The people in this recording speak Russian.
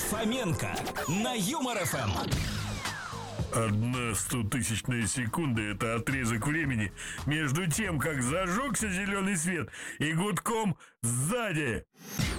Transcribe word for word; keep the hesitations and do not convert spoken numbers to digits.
Фоменко на Юмор эф эм. Одна стотысячная секунда – это отрезок времени между тем, как зажегся зеленый свет, и гудком сзади.